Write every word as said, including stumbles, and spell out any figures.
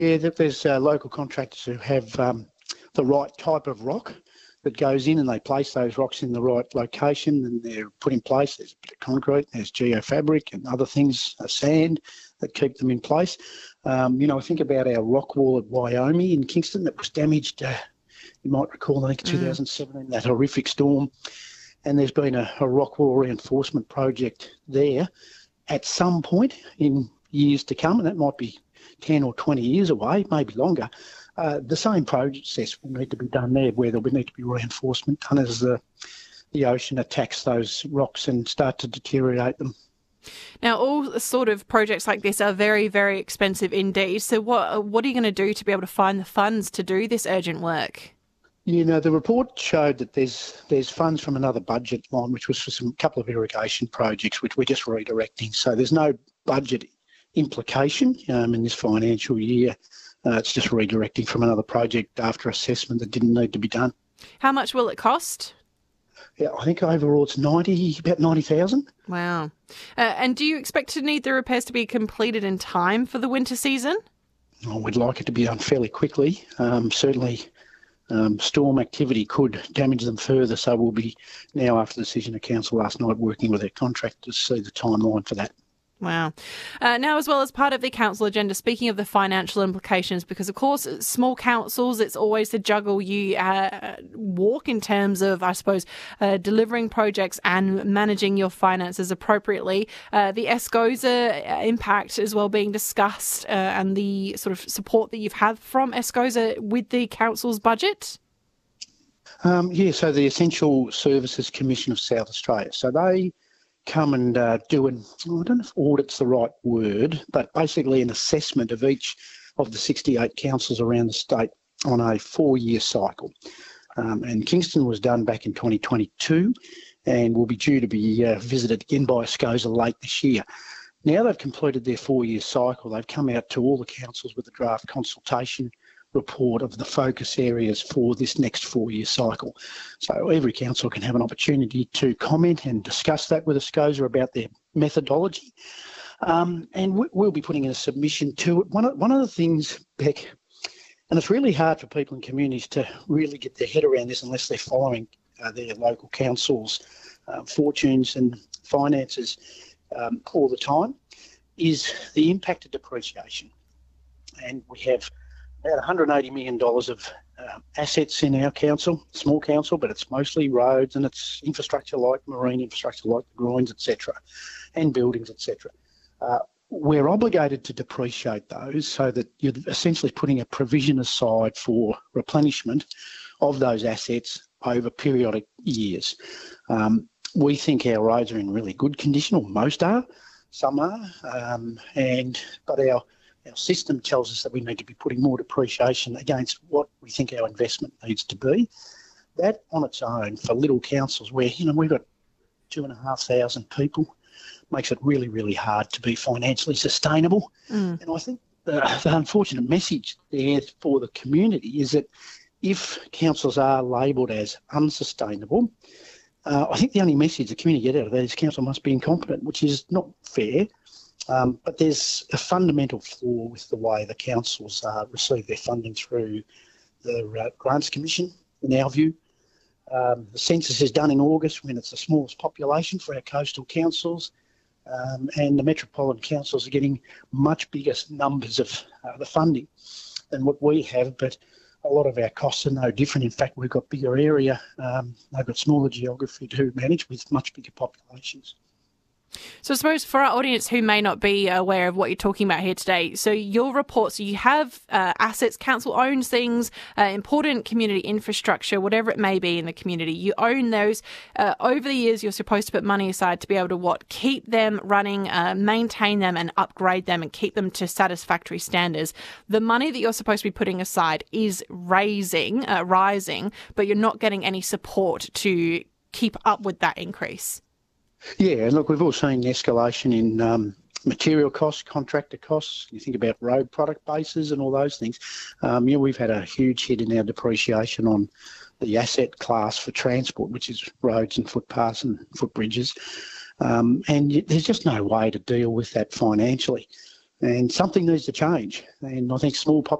Yeah, that there's uh, local contractors who have um, the right type of rock that goes in, and they place those rocks in the right location, and they're put in place. There's a bit of concrete, there's geofabric and other things, uh, sand, that keep them in place. Um, you know, I think about our rock wall at Wyoming in Kingston that was damaged, uh, you might recall, I think in two thousand seventeen, mm. that horrific storm. And there's been a, a rock wall reinforcement project there at some point in years to come, and that might be ten or twenty years away, maybe longer. Uh, the same process will need to be done there, where there will need to be reinforcement done as the, the ocean attacks those rocks and start to deteriorate them. Now, all sort of projects like this are very, very expensive indeed. So what what are you going to do to be able to find the funds to do this urgent work? You know, the report showed that there's there's funds from another budget line, which was for some couple of irrigation projects, which we're just redirecting. So there's no budget implication um, in this financial year. Uh, it's just redirecting from another project after assessment that didn't need to be done. How much will it cost? Yeah, I think overall it's ninety, about ninety thousand. Wow. Uh, and do you expect to need the repairs to be completed in time for the winter season? Oh, we'd like it to be done fairly quickly. Um, certainly um, storm activity could damage them further, so we'll be now, after the decision of council last night, working with our contractors to see the timeline for that. Wow. Uh, now, as well as part of the council agenda, speaking of the financial implications, because of course, small councils, it's always the juggle you uh, walk in terms of, I suppose, uh, delivering projects and managing your finances appropriately. Uh, the ESCOSA impact as well being discussed uh, and the sort of support that you've had from ESCOSA with the council's budget. Um, yeah, so the Essential Services Commission of South Australia. So they come and uh, do an, I don't know if audit's the right word, but basically an assessment of each of the sixty-eight councils around the state on a four-year cycle. Um, and Kingston was done back in twenty twenty-two and will be due to be uh, visited again by ESCOSA late this year. Now they've completed their four-year cycle, they've come out to all the councils with a draft consultation report of the focus areas for this next four-year cycle. So every council can have an opportunity to comment and discuss that with ESCOSA about their methodology. Um, and we'll be putting in a submission to it. One of, one of the things, Beck, and it's really hard for people in communities to really get their head around this unless they're following uh, their local councils' uh, fortunes and finances um, all the time, is the impact of depreciation. And we have about one hundred eighty million dollars of uh, assets in our council, small council, but it's mostly roads and it's infrastructure like marine infrastructure like the groins, et cetera, and buildings, et cetera. Uh, we're obligated to depreciate those so that you're essentially putting a provision aside for replenishment of those assets over periodic years. Um, we think our roads are in really good condition, or most are, some are, um, and but our Our system tells us that we need to be putting more depreciation against what we think our investment needs to be. That on its own, for little councils where, you know, we've got two and a half thousand people, makes it really, really hard to be financially sustainable. Mm. And I think the, the unfortunate message there for the community is that if councils are labelled as unsustainable, uh, I think the only message the community get out of that is council must be incompetent, which is not fair. Um, but there's a fundamental flaw with the way the councils uh, receive their funding through the uh, Grants Commission, in our view. Um, the census is done in August when it's the smallest population for our coastal councils, um, and the metropolitan councils are getting much bigger numbers of uh, the funding than what we have, but a lot of our costs are no different. In fact, we've got bigger area, um, they've got smaller geography to manage with much bigger populations. So I suppose for our audience who may not be aware of what you're talking about here today, so your report, so you have uh, assets, council owns things, uh, important community infrastructure, whatever it may be in the community, you own those. Uh, over the years, you're supposed to put money aside to be able to what? Keep them running, uh, maintain them and upgrade them and keep them to satisfactory standards. The money that you're supposed to be putting aside is raising, uh, rising, but you're not getting any support to keep up with that increase. Yeah, and look, we've all seen escalation in um, material costs, contractor costs. You think about road product bases and all those things. Um, you know, we've had a huge hit in our depreciation on the asset class for transport, which is roads and footpaths and footbridges. Um, and there's just no way to deal with that financially. And something needs to change. And I think small